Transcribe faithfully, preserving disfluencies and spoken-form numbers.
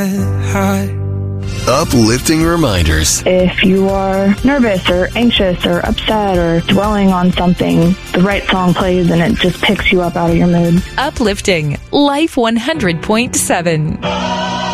Uplifting reminders. If you are nervous or anxious or upset or dwelling on something, the right song plays and it just picks you up out of your mood. Uplifting Life one hundred point seven.